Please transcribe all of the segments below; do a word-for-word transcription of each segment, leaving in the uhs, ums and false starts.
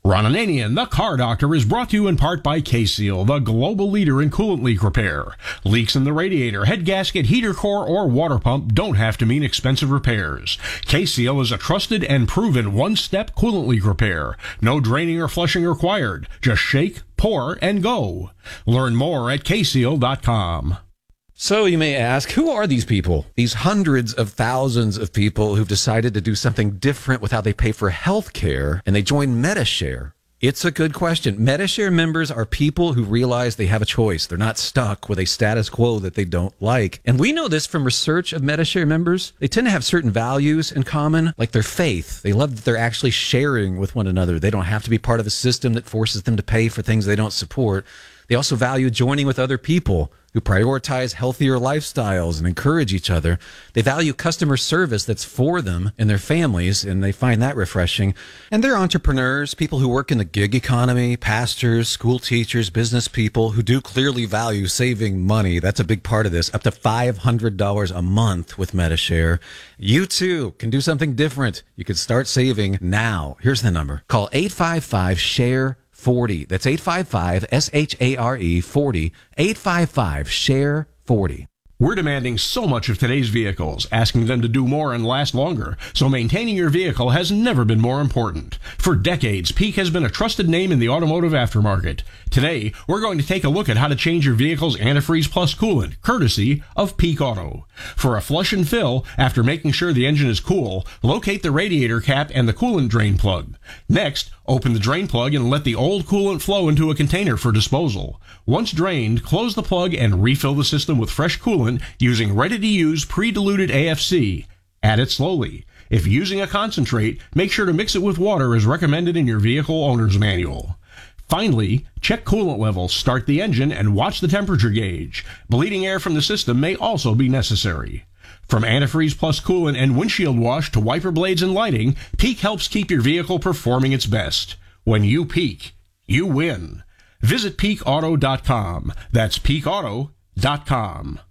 Ron Ananian, the Car Doctor, is brought to you in part by K-Seal, the global leader in coolant leak repair. Leaks in the radiator, head gasket, heater core, or water pump don't have to mean expensive repairs. K-Seal is a trusted and proven one-step coolant leak repair. No draining or flushing required. Just shake, pour, and go. Learn more at K seal dot com. So you may ask, who are these people? These hundreds of thousands of people who've decided to do something different with how they pay for health care, and they join Medi-Share. It's a good question. Medi-Share members are people who realize they have a choice. They're not stuck with a status quo that they don't like. And we know this from research of Medi-Share members. They tend to have certain values in common, like their faith. They love that they're actually sharing with one another. They don't have to be part of a system that forces them to pay for things they don't support. They also value joining with other people who prioritize healthier lifestyles and encourage each other. They value customer service that's for them and their families, and they find that refreshing. And they're entrepreneurs, people who work in the gig economy, pastors, school teachers, business people who do clearly value saving money. That's a big part of this, up to five hundred dollars a month with Medi-Share. You too can do something different. You can start saving now. Here's the number. Call eight five five, share forty. That's eight five five, S H A R E, forty. eight five five, share forty. We're demanding so much of today's vehicles, asking them to do more and last longer, so maintaining your vehicle has never been more important. For decades, Peak has been a trusted name in the automotive aftermarket. Today, we're going to take a look at how to change your vehicle's antifreeze plus coolant, courtesy of Peak Auto. For a flush and fill, after making sure the engine is cool, locate the radiator cap and the coolant drain plug. Next, open the drain plug and let the old coolant flow into a container for disposal. Once drained, close the plug and refill the system with fresh coolant using ready-to-use pre-diluted A F C. Add it slowly. If using a concentrate, make sure to mix it with water as recommended in your vehicle owner's manual. Finally, check coolant levels, start the engine, and watch the temperature gauge. Bleeding air from the system may also be necessary. From antifreeze plus coolant and windshield wash to wiper blades and lighting, Peak helps keep your vehicle performing its best. When you peak, you win. Visit peak auto dot com. That's peak auto dot com.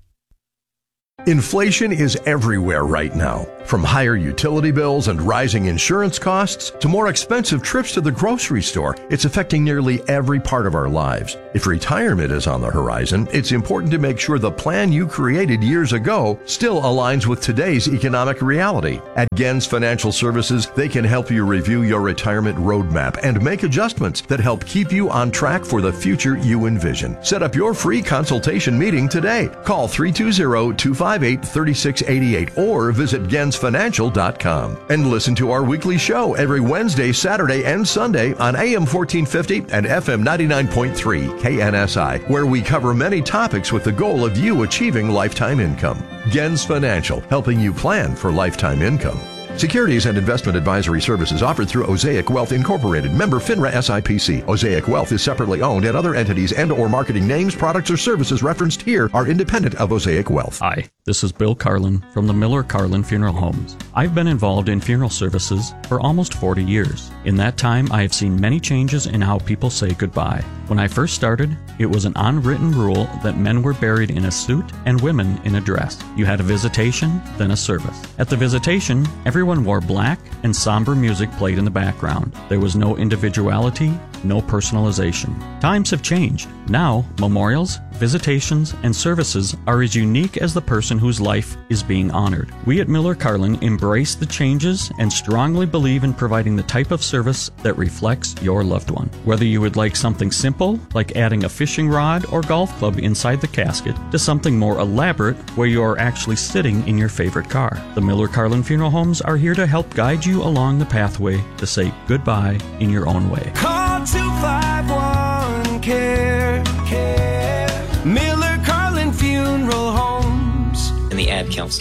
Inflation is everywhere right now. From higher utility bills and rising insurance costs to more expensive trips to the grocery store, it's affecting nearly every part of our lives. If retirement is on the horizon, it's important to make sure the plan you created years ago still aligns with today's economic reality. At Gens Financial Services, they can help you review your retirement roadmap and make adjustments that help keep you on track for the future you envision. Set up your free consultation meeting today. Call three two zero, two five eight, three six eight eight or visit gens financial dot com. And listen to our weekly show every Wednesday, Saturday, and Sunday on A M fourteen fifty and F M ninety-nine point three K N S I, where we cover many topics with the goal of you achieving lifetime income. Gens Financial, helping you plan for lifetime income. Securities and investment advisory services offered through Osaic Wealth Incorporated, member FINRA S I P C. Osaic Wealth is separately owned, and other entities and or marketing names, products, or services referenced here are independent of Osaic Wealth. Hi, this is Bill Carlin from the Miller Carlin Funeral Homes. I've been involved in funeral services for almost forty years. In that time, I have seen many changes in how people say goodbye. When I first started, it was an unwritten rule that men were buried in a suit and women in a dress. You had a visitation, then a service. At the visitation, everyone wore black and somber music played in the background. There was no individuality, no personalization. Times have changed. Now, memorials, visitations, and services are as unique as the person whose life is being honored. We at Miller Carlin embrace the changes and strongly believe in providing the type of service that reflects your loved one. Whether you would like something simple, like adding a fishing rod or golf club inside the casket, to something more elaborate, where you are actually sitting in your favorite car, the Miller Carlin Funeral Homes are here to help guide you along the pathway to say goodbye in your own way. Call two five one, care, care. Miller Carlin Funeral Homes. And the Ad Council.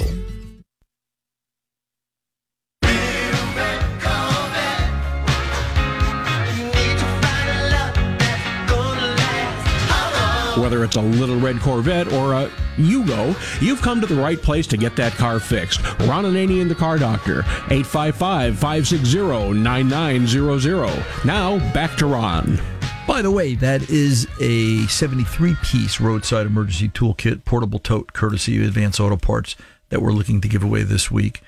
Whether it's a little red Corvette or a Yugo, you've come to the right place to get that car fixed. Ron Ananian, the Car Doctor, eight five five, five six zero, nine nine zero zero. Now, back to Ron. By the way, that is a seventy-three piece roadside emergency toolkit, portable tote, courtesy of Advance Auto Parts, that we're looking to give away this week.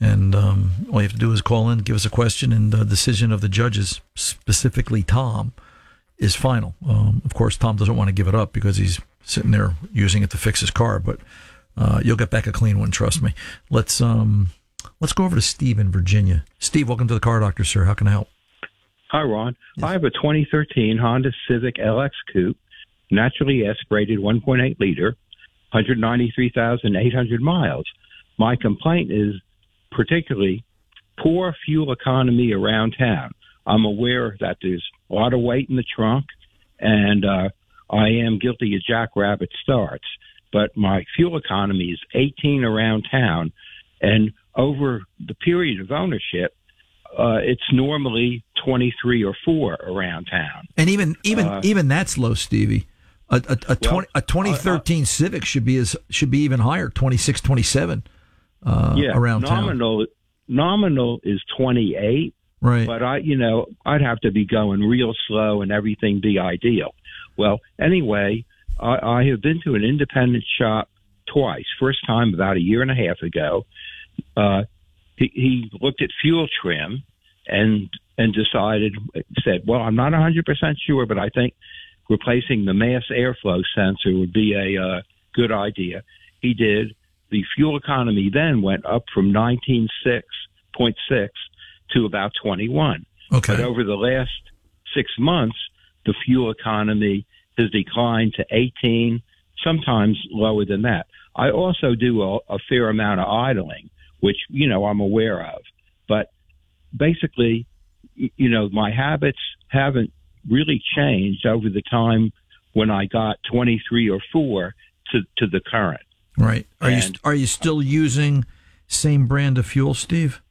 And um, all you have to do is call in, give us a question, and the decision of the judges, specifically Tom, is final. Um, of course, Tom doesn't want to give it up because he's sitting there using it to fix his car, but uh, you'll get back a clean one, trust me. Let's um, let's go over to Steve in Virginia. Steve, welcome to the Car Doctor, sir. How can I help? Hi, Ron. Yes. I have a twenty thirteen Honda Civic L X Coupe, naturally aspirated one point eight liter, one hundred ninety-three thousand eight hundred miles. My complaint is particularly poor fuel economy around town. I'm aware that there's a lot of weight in the trunk, and uh, I am guilty of jackrabbit starts, but my fuel economy is eighteen around town, and over the period of ownership, uh, it's normally twenty-three or four around town. And even even Uh, even that's low, Stevie. A a, a, well, twenty, a twenty thirteen uh, uh, Civic should be as should be even higher, twenty-six, twenty-seven uh, yeah, around town. nominal nominal is twenty-eight. Right. But I, you know, I'd have to be going real slow and everything be ideal. Well, anyway, I, I have been to an independent shop twice. First time about a year and a half ago. Uh, he, he looked at fuel trim and and decided, said, well, I'm not one hundred percent sure, but I think replacing the mass airflow sensor would be a uh, good idea. He did. The fuel economy then went up from nineteen point six to about twenty-one. Okay. But over the last six months, the fuel economy has declined to eighteen, sometimes lower than that. I also do a, a fair amount of idling, which, you know, I'm aware of. But basically, you know, my habits haven't really changed over the time when I got twenty-three or four to, to the current. Right. Are And- you are you still using same brand of fuel, Steve?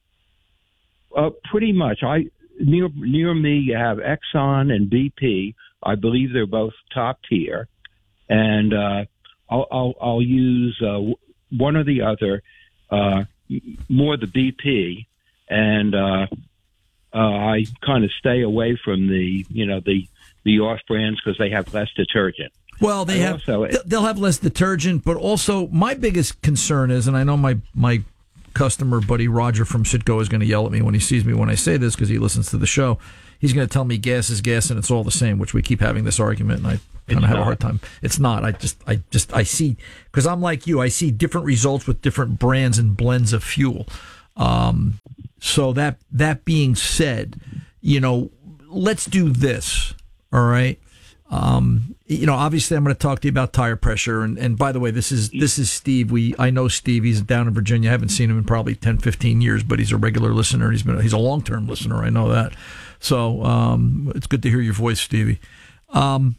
Uh, pretty much. I near near me, you have Exxon and B P. I believe they're both top tier, and uh, I'll, I'll I'll use uh, one or the other. Uh, more the B P, and uh, uh, I kind of stay away from the you know the the off brands because they have less detergent. Well, they And have also, it- they'll have less detergent, but also my biggest concern is, and I know my my customer buddy Roger from Citgo is going to yell at me when he sees me when I say this because he listens to the show. He's going to tell me gas is gas and it's all the same, which we keep having this argument, and I kind of have a hard time. It's not. I just I just I see, because I'm like you. I see different results with different brands and blends of fuel. Um, so that that being said, you know, let's do this. All right. Um, you know, obviously I'm going to talk to you about tire pressure. And, and by the way, this is, this is Steve. We, I know Steve, he's down in Virginia. I haven't seen him in probably ten, fifteen years, but he's a regular listener. He's been, he's a long-term listener. I know that. So, um, it's good to hear your voice, Stevie. Um,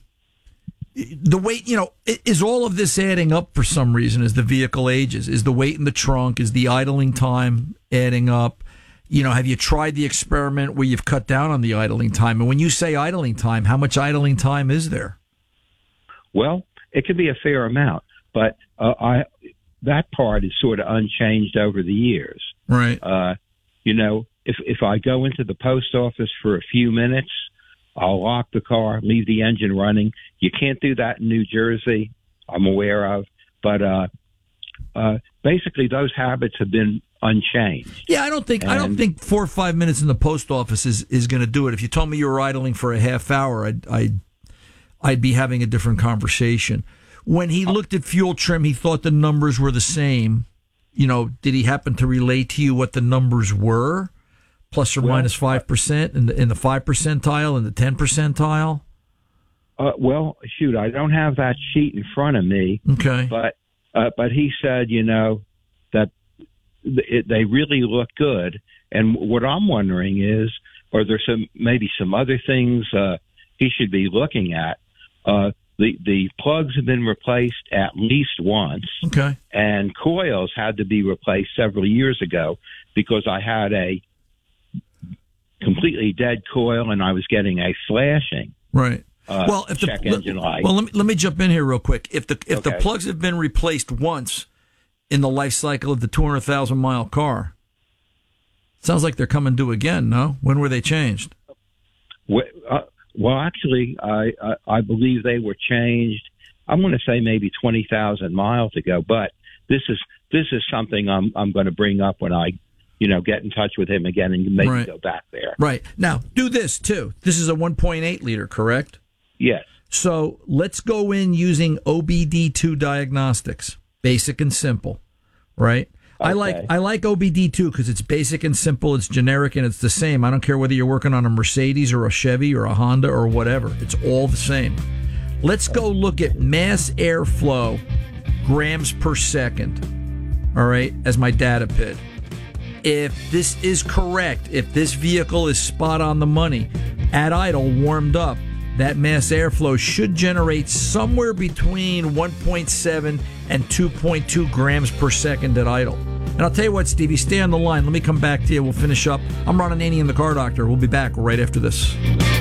the weight, you know, is all of this adding up for some reason as the vehicle ages? Is the weight in the trunk, is the idling time adding up? You know, have you tried the experiment where you've cut down on the idling time? And when you say idling time, how much idling time is there? Well, it could be a fair amount, but uh, I that part is sort of unchanged over the years. Right. Uh, you know, if if I go into the post office for a few minutes, I'll lock the car, leave the engine running. You can't do that in New Jersey, I'm aware of. But uh, uh, basically, those habits have been unchanged. Yeah, I don't think I don't And- think four or five minutes in the post office is, is going to do it. If you told me you were idling for a half hour, I'd I'd, I'd be having a different conversation. When he looked at fuel trim, he thought the numbers were the same. You know, did he happen to relate to you what the numbers were, plus or Well, minus five percent in the in the five percentile and the ten percentile? Uh, well, shoot, I don't have that sheet in front of me. Okay. But uh, but he said, you know, that it, they really look good. And what I'm wondering is, are there some maybe some other things uh, he should be looking at? Uh, the the plugs have been replaced at least once, Okay. and coils had to be replaced several years ago because I had a completely dead coil and I was getting a flashing. Right. Uh, well, if the check engine light. well, let me let me jump in here real quick. If the if the Okay. plugs have been replaced once in the life cycle of the two hundred thousand mile car, sounds like they're coming due again. No, when were they changed? Well, uh, well actually, I, I I believe they were changed. I'm going to say maybe twenty thousand miles ago, but this is this is something I'm I'm going to bring up when I you know, get in touch with him again and maybe Right. go back there. Right. Now, do this, too. This is a one point eight liter, correct? Yes. So let's go in using O B D two diagnostics, basic and simple, right? I like Okay. I like O B D two because it's basic and simple, it's generic, and it's the same. I don't care whether you're working on a Mercedes or a Chevy or a Honda or whatever. It's all the same. Let's go look at mass airflow, grams per second, all right, as my data pit. If this is correct, if this vehicle is spot on the money, at idle, warmed up, that mass airflow should generate somewhere between one point seven and two point two grams per second at idle. And I'll tell you what, Stevie, stay on the line. Let me come back to you. We'll finish up. I'm Ron Ananian, the Car Doctor. We'll be back right after this.